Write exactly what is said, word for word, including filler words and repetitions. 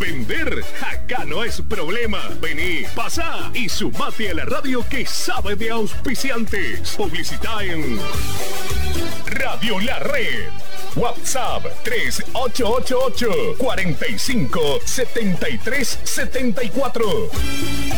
Vender acá no es problema. Vení, pasá y sumate a la radio que sabe de auspiciantes. Publicita en Radio La Red. WhatsApp tres ocho ocho ocho, cuatro cinco, siete tres siete cuatro.